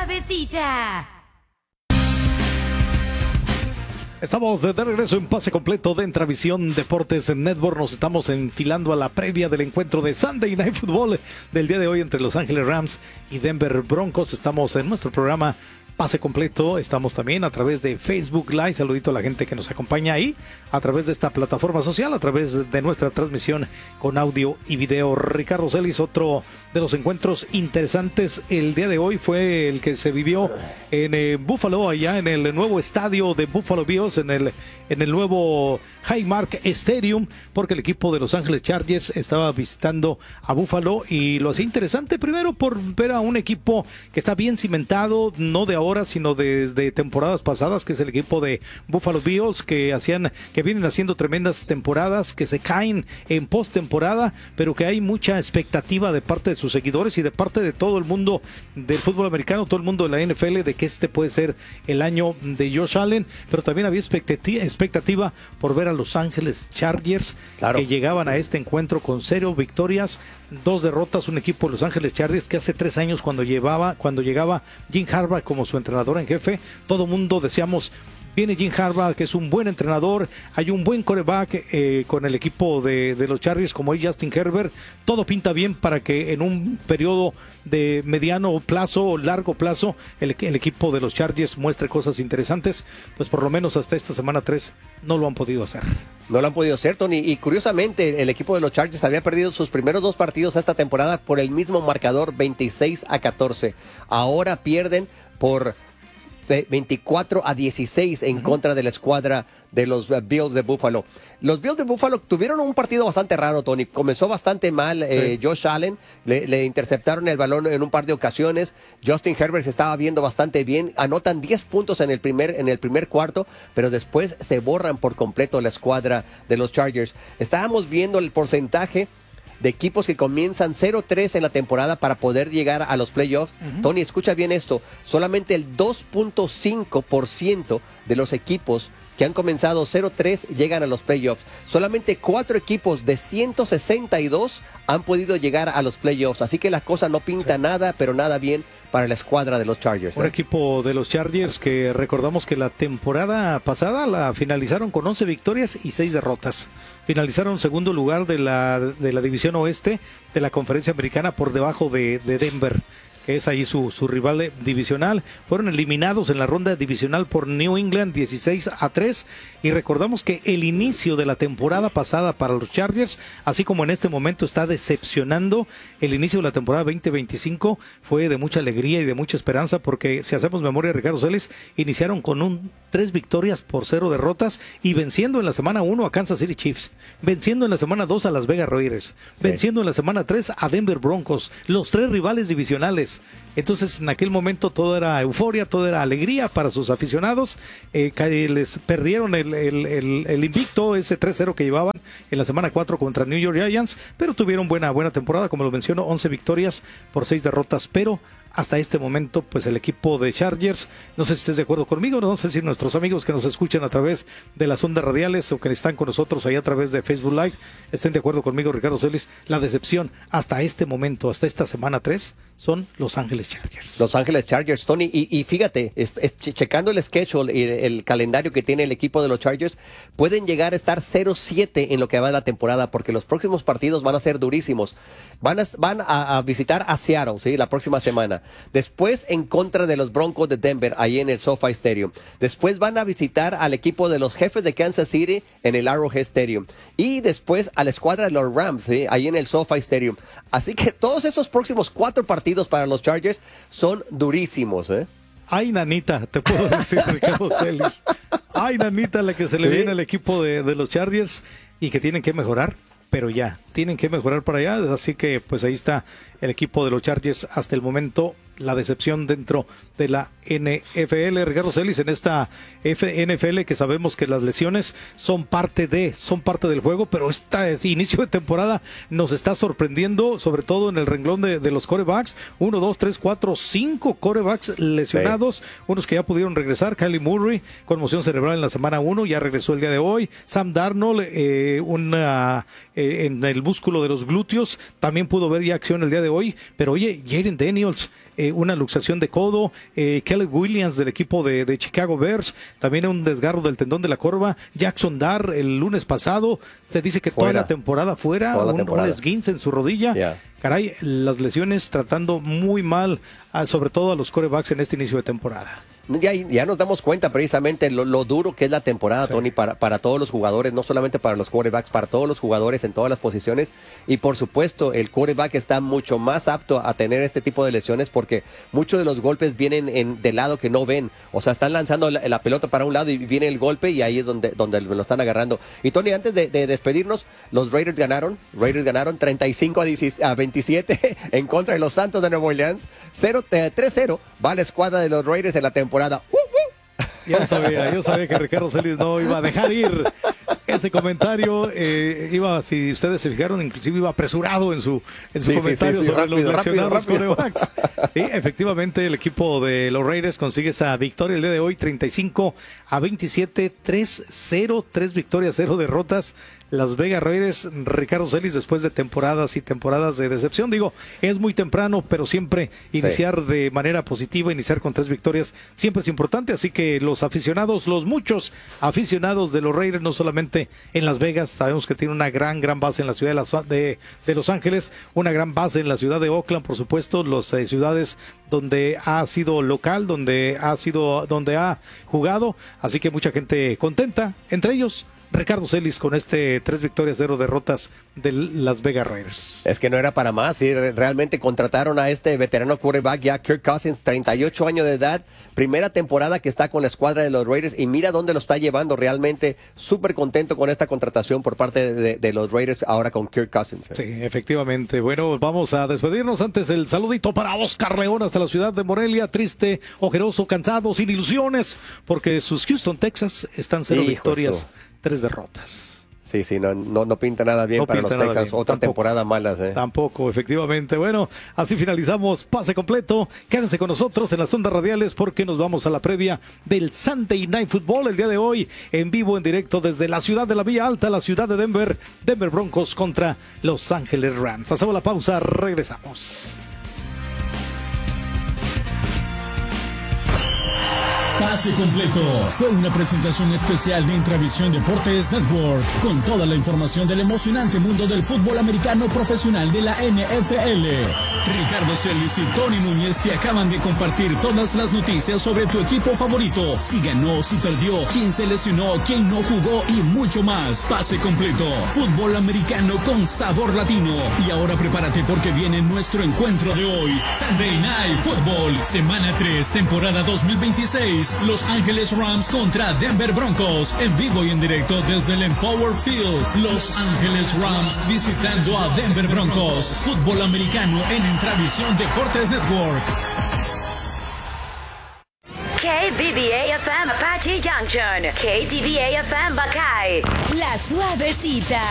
cabecita. Estamos de regreso en Pase Completo de Entravisión Deportes en Network. Nos estamos enfilando a la previa del encuentro de Sunday Night Football del día de hoy entre Los Ángeles Rams y Denver Broncos. Estamos en nuestro programa Pase Completo. Estamos también a través de Facebook Live. Saludito a la gente que nos acompaña ahí a través de esta plataforma social, a través de nuestra transmisión con audio y video. Ricardo Celis, otro de los encuentros interesantes el día de hoy fue el que se vivió en Buffalo, allá en el nuevo estadio de Buffalo Bills, en el nuevo Highmark Stadium, porque el equipo de Los Ángeles Chargers estaba visitando a Buffalo y lo hacía interesante primero por ver a un equipo que está bien cimentado, no de ahora, sino desde temporadas pasadas, que es el equipo de Buffalo Bills, que vienen haciendo tremendas temporadas, que se caen en postemporada, pero que hay mucha expectativa de parte de sus seguidores y de parte de todo el mundo del fútbol americano, todo el mundo de la NFL, de que este puede ser el año de Josh Allen, pero también había expectativa por ver a Los Ángeles Chargers, claro, que llegaban a este encuentro con 0 victorias, 2 derrotas, un equipo de Los Ángeles Chargers que hace 3 años cuando llegaba Jim Harbaugh como su entrenador en jefe, todo mundo decíamos: viene Jim Harbaugh, que es un buen entrenador, hay un buen quarterback con el equipo de los Chargers como es Justin Herbert, todo pinta bien para que en un periodo de mediano plazo o largo plazo el equipo de los Chargers muestre cosas interesantes. Pues por lo menos hasta esta semana 3 no lo han podido hacer. No lo han podido hacer, Tony, y curiosamente el equipo de los Chargers había perdido sus primeros 2 partidos esta temporada por el mismo marcador, 26-14. Ahora pierden por 24-16 en contra de la escuadra de los Bills de Buffalo. Los Bills de Buffalo tuvieron un partido bastante raro, Tony. Comenzó bastante mal Josh Allen, le interceptaron el balón en un par de ocasiones. Justin Herbert se estaba viendo bastante bien. Anotan 10 puntos en el primer cuarto, pero después se borran por completo la escuadra de los Chargers. Estábamos viendo el porcentaje de equipos que comienzan 0-3 en la temporada para poder llegar a los playoffs. Tony, escucha bien esto, solamente el 2.5% de los equipos que han comenzado 0-3 llegan a los playoffs. Solamente 4 equipos de 162 han podido llegar a los playoffs, así que la cosa no pinta nada, pero nada bien para la escuadra de los Chargers. Un equipo de los Chargers que recordamos que la temporada pasada la finalizaron con 11 victorias y 6 derrotas. Finalizaron segundo lugar de la división oeste de la conferencia americana, por debajo de Denver, que es ahí su rival divisional. Fueron eliminados en la ronda divisional por New England 16-3, y recordamos que el inicio de la temporada pasada para los Chargers, así como en este momento está decepcionando, el inicio de la temporada 2025 fue de mucha alegría y de mucha esperanza, porque si hacemos memoria, Ricardo Celis, iniciaron con 3 victorias por 0 derrotas y venciendo en la semana 1 a Kansas City Chiefs, venciendo en la semana 2 a Las Vegas Raiders, venciendo en la semana 3 a Denver Broncos, los 3 rivales divisionales. Entonces en aquel momento todo era euforia, todo era alegría para sus aficionados. Les perdieron el invicto, ese 3-0 que llevaban en la semana 4 contra New York Giants, pero tuvieron buena temporada, como lo menciono, 11 victorias por 6 derrotas, pero hasta este momento, pues el equipo de Chargers, no sé si estés de acuerdo conmigo, no sé si nuestros amigos que nos escuchan a través de las ondas radiales o que están con nosotros ahí a través de Facebook Live, estén de acuerdo conmigo, Ricardo Celis. La decepción hasta este momento, hasta esta semana 3, son Los Ángeles Chargers. Los Ángeles Chargers, Tony, y fíjate, checando el schedule y el calendario que tiene el equipo de los Chargers, pueden llegar a estar 0-7 en lo que va de la temporada, porque los próximos partidos van a ser durísimos. Van a visitar a Seattle, ¿sí?, la próxima semana. Después en contra de los Broncos de Denver, ahí en el SoFi Stadium. Después van a visitar al equipo de los Jefes de Kansas City en el Arrowhead Stadium. Y después a la escuadra de los Rams, ¿sí?, ahí en el SoFi Stadium. Así que todos esos próximos 4 partidos para los Chargers son durísimos, ¿eh? Ay, nanita, te puedo decir, Ricardo Celis. Ay, nanita, la que se le viene al equipo de los Chargers, y que tienen que mejorar, pero ya, tienen que mejorar para allá. Así que pues ahí está el equipo de los Chargers hasta el momento, la decepción dentro de la NFL. Ricardo Celis, en esta NFL que sabemos que las lesiones son parte del juego, pero este inicio de temporada nos está sorprendiendo, sobre todo en el renglón de los quarterbacks. 1, 2, 3, 4, 5 quarterbacks lesionados, unos que ya pudieron regresar. Kyler Murray, conmoción cerebral en la semana 1, ya regresó el día de hoy. Sam Darnold, en el músculo de los glúteos, también pudo ver ya acción el día de hoy. Pero oye, Jaden Daniels, una luxación de codo. Caleb Williams del equipo de Chicago Bears, también un desgarro del tendón de la corva. Jackson Dart el lunes pasado, se dice que toda la temporada fuera, un esguince en su rodilla. Caray, las lesiones tratando muy mal, sobre todo a los quarterbacks en este inicio de temporada. Ya nos damos cuenta precisamente lo duro que es la temporada, Tony, para todos los jugadores, no solamente para los quarterbacks, para todos los jugadores en todas las posiciones. Y por supuesto, el quarterback está mucho más apto a tener este tipo de lesiones porque muchos de los golpes vienen del lado que no ven. O sea, están lanzando la pelota para un lado y viene el golpe y ahí es donde lo están agarrando. Y Tony, antes de despedirnos, los Raiders ganaron 35-27 en contra de los Santos de Nueva Orleans. 3-0 va la escuadra de los Raiders en la temporada. Yo sabía que Ricardo Celis no iba a dejar ir ese comentario. Si ustedes se fijaron, inclusive iba apresurado en su comentario sobre los mencionados quarterbacks. Sí, efectivamente, el equipo de los Raiders consigue esa victoria el día de hoy, 35-27, 3-0, 3 victorias, 0 derrotas. Las Vegas Raiders, Ricardo Celis, después de temporadas y temporadas de decepción. Digo, es muy temprano, pero siempre iniciar de manera positiva, iniciar con 3 victorias, siempre es importante. Así que los aficionados, los muchos aficionados de los Raiders, no solamente en Las Vegas, sabemos que tiene una gran base en la ciudad de Los Ángeles, una gran base en la ciudad de Oakland, por supuesto, las ciudades donde ha sido local, donde ha jugado. Así que mucha gente contenta, entre ellos Ricardo Celis, con 3 victorias, 0 derrotas de Las Vegas Raiders. Es que no era para más, ¿sí? Realmente contrataron a este veterano quarterback ya, Kirk Cousins, 38 años de edad, primera temporada que está con la escuadra de los Raiders y mira dónde lo está llevando. Realmente súper contento con esta contratación por parte de los Raiders ahora con Kirk Cousins. Sí, efectivamente. Bueno, vamos a despedirnos. Antes el saludito para Oscar León hasta la ciudad de Morelia, triste, ojeroso, cansado, sin ilusiones, porque sus Houston Texas están 0 victorias, 3 derrotas. Sí, no pinta nada bien para los Texans. Otra temporada mala. Tampoco, efectivamente. Bueno, así finalizamos Pase Completo. Quédense con nosotros en las ondas radiales porque nos vamos a la previa del Sunday Night Football el día de hoy, en vivo, en directo desde la ciudad de la Vía Alta, la ciudad de Denver. Denver Broncos contra Los Ángeles Rams. Hacemos la pausa, regresamos. Pase Completo fue una presentación especial de Intravisión Deportes Network, con toda la información del emocionante mundo del fútbol americano profesional de la NFL. Ricardo Celis y Tony Núñez te acaban de compartir todas las noticias sobre tu equipo favorito, si ganó, si perdió, quién se lesionó, quién no jugó y mucho más. Pase Completo, fútbol americano con sabor latino. Y ahora prepárate porque viene nuestro encuentro de hoy, Sunday Night Football, semana 3, temporada 2026. Los Ángeles Rams contra Denver Broncos, en vivo y en directo desde el Empower Field. Los Ángeles Rams visitando a Denver Broncos. Fútbol americano en Intravisión Deportes Network. KBBA FM Apache Junction, KDBA FM Bacay, La Suavecita.